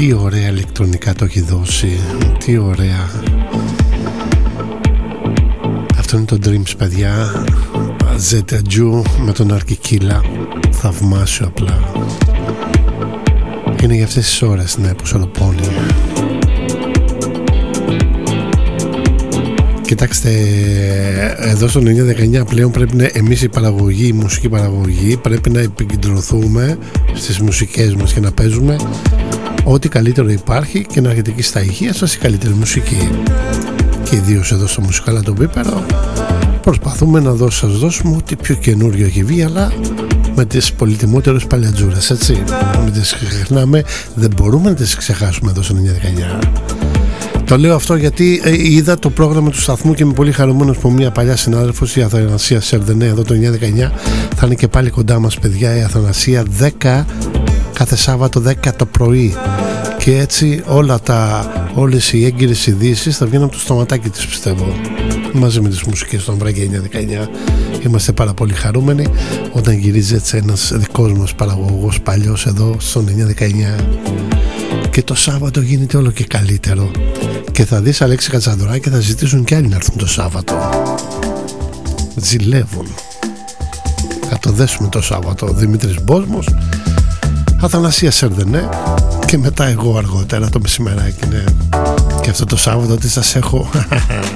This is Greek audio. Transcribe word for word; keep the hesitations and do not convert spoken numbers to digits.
Τι ωραία ηλεκτρονικά το έχει δώσει. Τι ωραία. Αυτό είναι το Dreams, παιδιά. Zeta Ju με τον Αρκικίλα. Θαυμάσιο απλά. Είναι για αυτές τις ώρες, ναι, που σολοπώνει. Κοιτάξτε, εδώ στο ενενήντα δεκαεννιά πλέον πρέπει να, εμείς η παραγωγή, η μουσική παραγωγή, πρέπει να επικεντρωθούμε στις μουσικές μας και να παίζουμε ό,τι καλύτερο υπάρχει και να έρχεται εκεί στα ηχεία σας η καλύτερη μουσική. Και ιδίως εδώ στο Μουσικάλα το Πίπερο προσπαθούμε να δώσ, σας δώσουμε ό,τι πιο καινούριο έχει βγει, αλλά με τις πολυτιμότερες παλιατζούρες, έτσι. Μην τις ξεχνάμε, δεν μπορούμε να τις ξεχάσουμε εδώ στο ενενήντα δεκαεννιά. Το λέω αυτό γιατί ε, είδα το πρόγραμμα του σταθμού και είμαι πολύ χαρούμενος που μια παλιά συνάδελφος, η Αθανασία Σερδενέ, εδώ το ενενήντα δεκαεννιά, θα είναι και πάλι κοντά μας, παιδιά. Η Αθανασία δέκα κάθε Σάββατο δέκα το πρωί. Και έτσι όλα τα, όλες οι έγκυρες ειδήσεις θα βγαίνουν από το στοματάκι της, πιστεύω, μαζί με τις μουσικές των Βραγγέλια ενενήντα δεκαεννιά. Είμαστε πάρα πολύ χαρούμενοι όταν γυρίζει έτσι ένας δικός μας παραγωγός παλιός εδώ στο ενενήντα δεκαεννιά. Και το Σάββατο γίνεται όλο και καλύτερο. Και θα δεις Αλέξη Κατσαδωράκη και θα ζητήσουν κι άλλοι να έρθουν το Σάββατο. Ζηλεύουν. Θα το δέσουμε το Σάββατο. Δημήτρης Μπόσμος, Αθανασία Σερδενέ και μετά εγώ αργότερα το μεσημεράκι, ναι. Και αυτό το Σάββατο τι σας έχω.